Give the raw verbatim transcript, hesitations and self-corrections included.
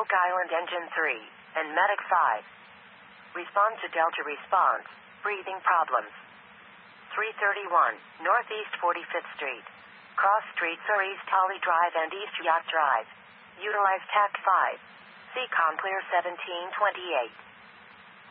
Oak Island Engine three, and Medic five. Respond to Delta response. Breathing problems. three thirty-one, Northeast forty-fifth Street. Cross streets are East Holly Drive and East Yacht Drive. Utilize T A C five. C COM clear seventeen twenty-eight.